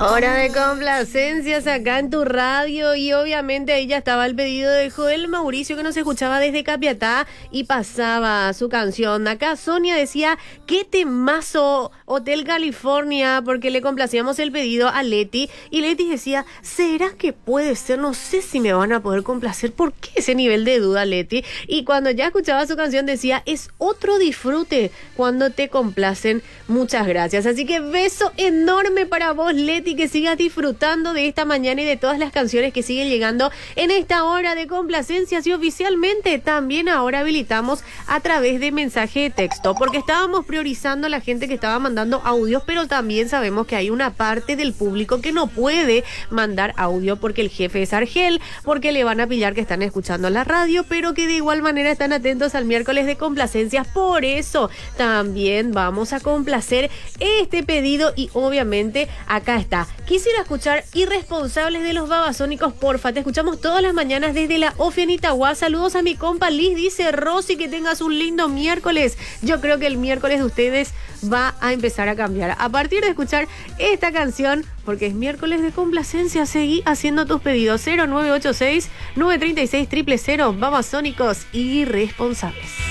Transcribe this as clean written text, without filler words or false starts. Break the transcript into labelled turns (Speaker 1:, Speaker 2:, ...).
Speaker 1: Hora de complacencias acá en tu radio y obviamente ahí ya estaba el pedido de Joel Mauricio que nos escuchaba desde Capiatá y pasaba su canción. Acá Sonia decía, qué temazo Hotel California, porque le complacíamos el pedido a Leti y Leti decía, ¿será que puede ser? No sé si me van a poder complacer. ¿Por qué ese nivel de duda, Leti? Y cuando ya escuchaba su canción decía, es otro disfrute cuando te complacen. Muchas gracias. Así que beso enorme para vos, Leti, que sigas disfrutando de esta mañana y de todas las canciones que siguen llegando en esta hora de complacencias. Y oficialmente también ahora habilitamos a través de mensaje de texto, porque estábamos priorizando a la gente que estaba mandando audios, pero también sabemos que hay una parte del público que no puede mandar audio porque el jefe es Argel, porque le van a pillar que están escuchando la radio, pero que de igual manera están atentos al miércoles de complacencias. Por eso también vamos a complacer este pedido y obviamente acá está. Quisiera escuchar Irresponsables de los Babasónicos, porfa. Te escuchamos todas las mañanas desde la OFI en Itagua. Saludos a mi compa Liz, dice Rosy, que tengas un lindo miércoles. Yo creo que el miércoles de ustedes va a empezar a cambiar a partir de escuchar esta canción, porque es miércoles de complacencia. Seguí haciendo tus pedidos. 0986-936-000. Babasónicos Irresponsables.